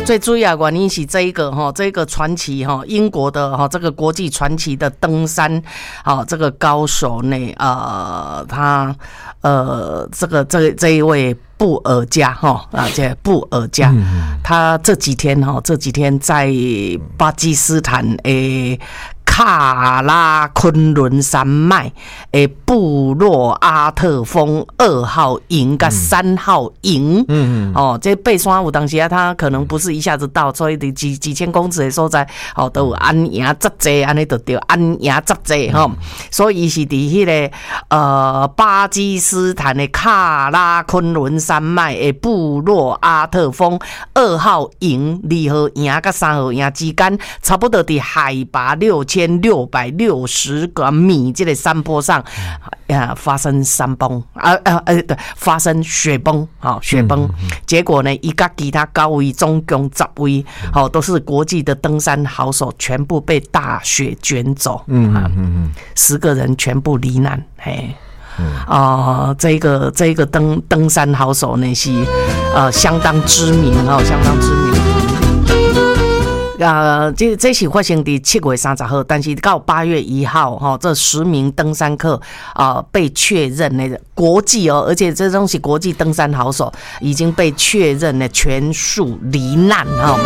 最主要原因是这一个传奇英国的这个国际传奇的登山这个高手呢他这一位布尔加这布尔加，他这几天在巴基斯坦喀拉昆仑山脉的布洛阿特峰2号营跟3号营，这爬山有当时他可能不是一下子到，所以几千公尺的所在，都有安营扎济，安尼就对，安营扎济所以是伫迄个巴基斯坦的喀拉昆仑山脉的布洛阿特峰2号营、2号营跟3号营之间，差不多伫海拔6660米这个山坡上发生山崩发生雪崩雪崩，结果呢他跟其他高位总共10位都是国际的登山好手，全部被大雪卷走，10个人全部罹难。这个登山好手呢是相当知名相当知名。这是发生在7月30号，但是到8月1号这10名登山客被确认的国际而且这东西国际登山好手已经被确认的全数罹难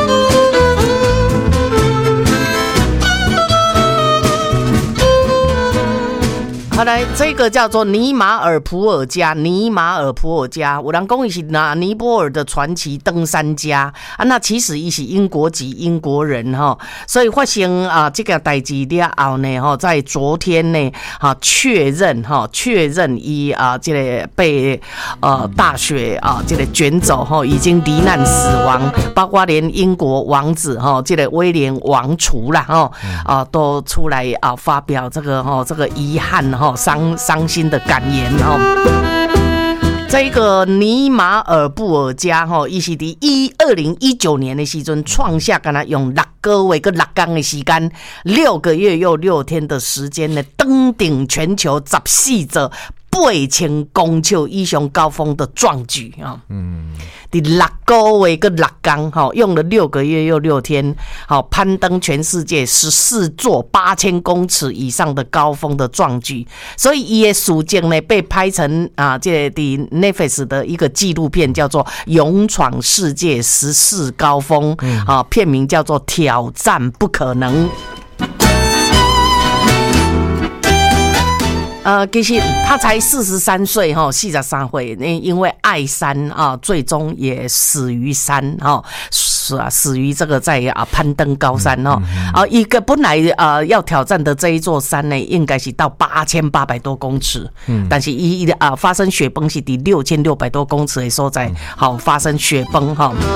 好来，这个叫做尼马尔普尔加，有人说他是尼泊尔的传奇登山家那其实他是英国籍英国人所以发生这个事情了后呢在昨天呢确认他这个被大雪这个卷走已经罹难死亡，包括连英国王子这个威廉王储啦都出来发表这个遗憾伤心的感言这个尼马尔布尔加他是在2019年的时阵创下跟他用6个月跟6天的时间，6个月又6天的时间呢，登顶全球14座8000公尺以上高峰的壮举第6个月跟6天用了6个月又6天攀登全世界14座8000公尺以上的高峰的壮举，所以他的事迹呢被拍成这个 Netflix 的一个纪录片，叫做《勇闯世界14高峰》片名叫做《挑战不可能》。其实他才43岁43岁，因为爱山最终也死于山死于这个在攀登高山一个本来要挑战的这一座山呢，应该是到8800多公尺，但是发生雪崩是第6600多公尺的所在发生雪崩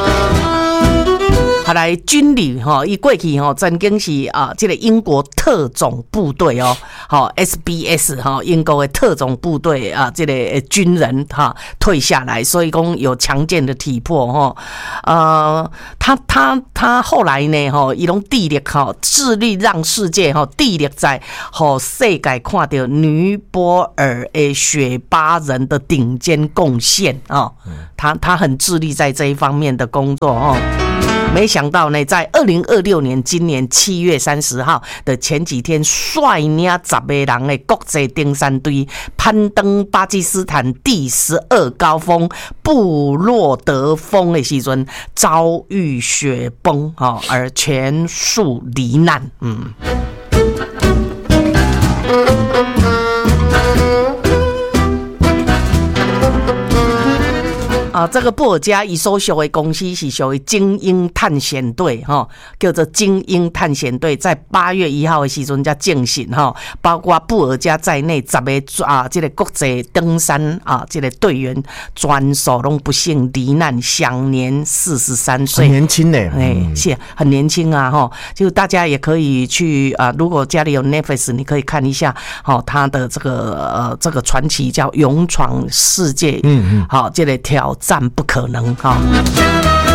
后来军旅他过去曾经是这个英国特种部队SBS 英国的特种部队这个军人退下来，所以说有强健的体魄他后来呢他都致力致力让世界致力在世界看到尼泊尔的雪巴人的顶尖贡献他很致力在这一方面的工作没想到呢，在2026年今年7月30号的前几天，率领10个人的国际登山队攀登巴基斯坦第12高峰布洛德峰的时阵，遭遇雪崩而全数罹难。这个布尔加伊所属的公司是属于精英探险队叫做精英探险队，在8月1号的时阵才进行包括布尔加在内10个这个国际登山这个队员全数都不幸罹难，享年43岁， 很年轻呢是很年轻就大家也可以去如果家里有 Netflix 你可以看一下他的这个传奇叫勇闯世界这个挑战不可能